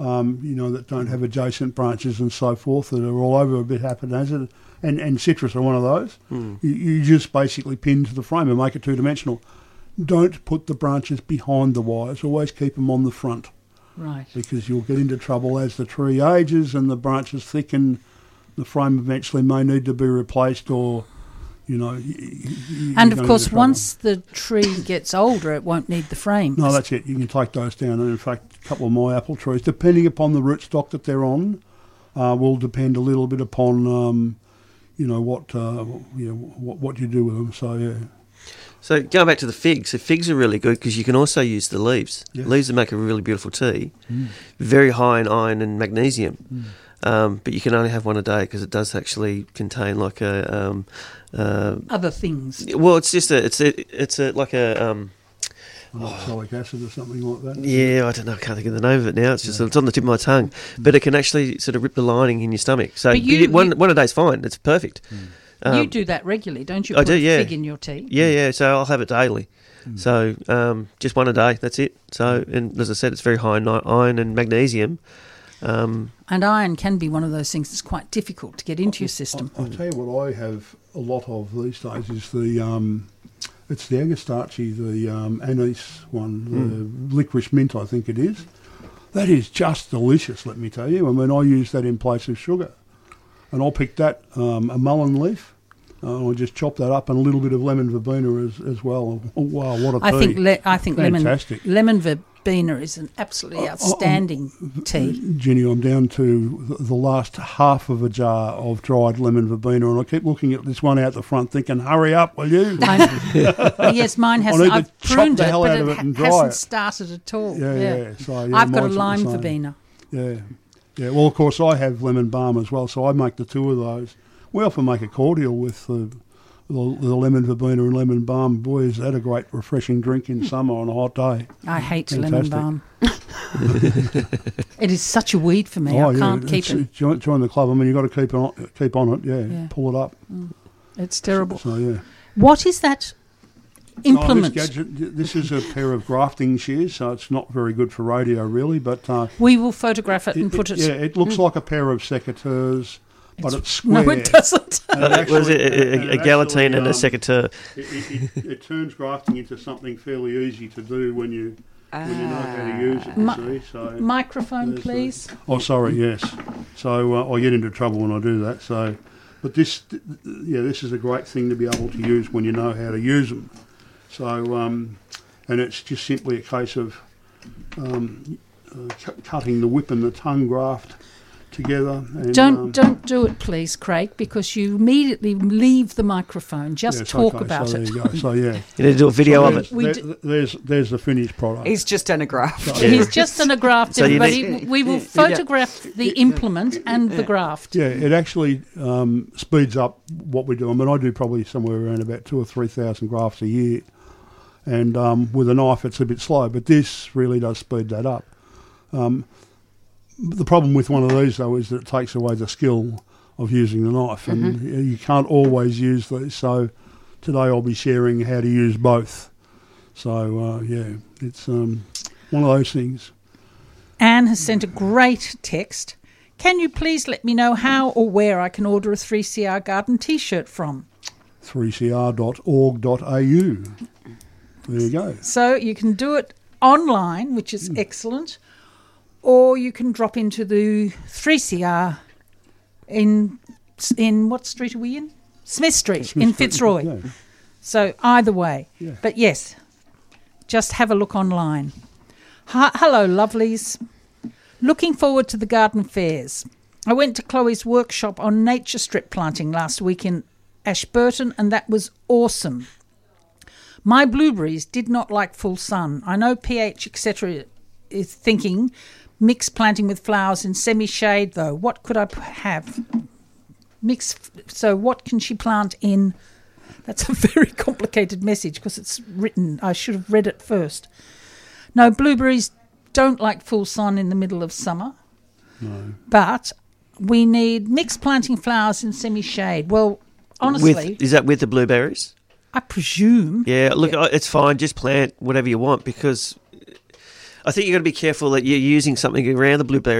that don't have adjacent branches and so forth, that are all over a bit haphazard, and citrus are one of those. You just basically pin to the frame and make it two-dimensional. Don't put the branches behind the wires. Always keep them on the front. Right. Because you'll get into trouble as the tree ages and the branches thicken. The frame eventually may need to be replaced, or, and of course, once the tree gets older, it won't need the frame. No, that's it. You can take those down. And in fact, a couple of my apple trees, depending upon the rootstock that they're on, will depend a little bit upon, what you do with them. So, yeah. So going back to the figs, so figs are really good because you can also use the leaves. Yes. Leaves that make a really beautiful tea, very high in iron and magnesium. But you can only have one a day because it does actually contain like a other things. Well, it's just like oxalic acid or something like that. Yeah, I don't know. I can't think of the name of it now. It's just it's on the tip of my tongue, but it can actually sort of rip the lining in your stomach. So one a day's fine. It's perfect. You do that regularly, don't you? I do, yeah. Fig in your tea. Yeah. So I'll have it daily. So just one a day. That's it. So, and as I said, it's very high in iron and magnesium. And iron can be one of those things that's quite difficult to get into your system. I'll tell you what I have a lot of these days is it's the Agastache, the anise one, the licorice mint, I think it is. That is just delicious, let me tell you. I mean, I use that in place of sugar. And I'll pick that, a mullein leaf, I'll just chop that up, and a little bit of lemon verbena as well. Oh, wow, what a tea. I think lemon verbena is an absolutely outstanding tea. Jenny, I'm down to the last half of a jar of dried lemon verbena, and I keep looking at this one out the front thinking, hurry up, will you? Yes, mine hasn't. I've pruned it, but it hasn't started at all. Yeah. So, I've got a lime verbena. Yeah. Yeah, well, of course, I have lemon balm as well, so I make the two of those. We often make a cordial with the lemon verbena and lemon balm. Boy, is that a great refreshing drink in summer on a hot day. I hate lemon balm. It is such a weed for me. I can't keep it. Join the club. I mean, you've got to keep on it, yeah. Pull it up. It's terrible. So, yeah. What is that implement? This is a pair of grafting shears, so it's not very good for radio, really. But we will photograph it and put it. Yeah, it looks like a pair of secateurs, but it's square. No, it doesn't. Was it a galatine and a secateur? It turns grafting into something fairly easy to do when you know how to use it. So microphone, please. Sorry, yes. So I get into trouble when I do that. So, but this is a great thing to be able to use when you know how to use them. So, and it's just simply a case of cutting the whip and the tongue graft together. And, don't do it, please, Craig, because you immediately leave the microphone. Just talk about it. There you go. So, you need to do a video of it. There's the finished product. He's just done a graft. So, He's just done a graft, everybody. We will photograph the implement and the graft. Yeah, it actually speeds up what we do. I mean, I do probably somewhere around about 2,000 or 3,000 grafts a year. And with a knife, it's a bit slow, but this really does speed that up. The problem with one of these, though, is that it takes away the skill of using the knife, and you can't always use these. So today I'll be sharing how to use both. So, it's one of those things. Anne has sent a great text. Can you please let me know how or where I can order a 3CR Garden T-shirt from? 3cr.org.au. There you go. So you can do it online, which is excellent, or you can drop into the 3CR in what street are we in? Smith Street in Fitzroy. Yeah. So either way. Yeah. But yes, just have a look online. Hello, lovelies. Looking forward to the garden fairs. I went to Chloe's workshop on nature strip planting last week in Ashburton, and that was awesome. My blueberries did not like full sun. I know pH, etc. is thinking mix planting with flowers in semi-shade, though. What could I have? So what can she plant in? That's a very complicated message because it's written. I should have read it first. No, blueberries don't like full sun in the middle of summer. No. But we need mixed planting flowers in semi-shade. Well, honestly... Is that with the blueberries? I presume. Yeah, look, it's fine. Just plant whatever you want because I think you've got to be careful that you're using something around the blueberry